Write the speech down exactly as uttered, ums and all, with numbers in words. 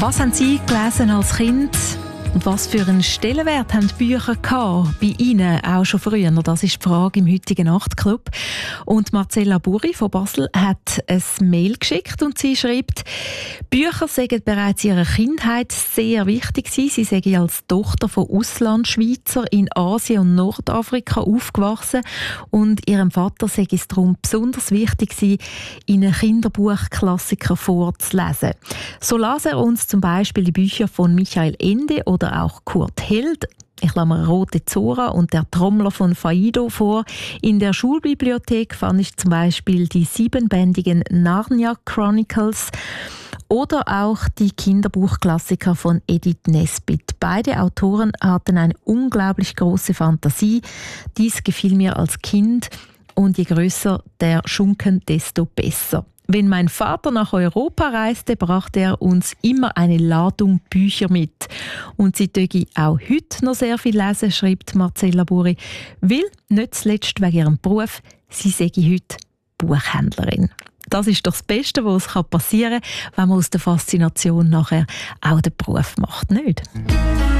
Was haben Sie gelesen als Kind? Und was für einen Stellenwert haben die Bücher gehabt? Bei Ihnen auch schon früher? Das ist die Frage im heutigen Nachtclub. Und Marcella Buri von Basel hat ein Mail geschickt und sie schreibt, Bücher seien bereits in ihrer Kindheit sehr wichtig gewesen. Sie seien als Tochter von Auslandschweizer in Asien und Nordafrika aufgewachsen und ihrem Vater sei es darum besonders wichtig gewesen, ihnen Kinderbuchklassiker vorzulesen. So las er uns zum Beispiel die Bücher von Michael Ende oder auch Kurt Held. Ich lasse mir «Rote Zora» und «Der Trommler» von Faido vor. In der Schulbibliothek fand ich zum Beispiel die siebenbändigen «Narnia Chronicles» oder auch die Kinderbuchklassiker von Edith Nesbit. Beide Autoren hatten eine unglaublich große Fantasie. Dies gefiel mir als Kind und je grösser der Schunken, desto besser. Wenn mein Vater nach Europa reiste, brachte er uns immer eine Ladung Bücher mit. Und sie töge auch heute noch sehr viel lesen, schreibt Marcella Buri, weil, nicht zuletzt wegen ihrem Beruf, sie sei heute Buchhändlerin. Das ist doch das Beste, was passieren kann, wenn man aus der Faszination nachher auch den Beruf macht, nicht?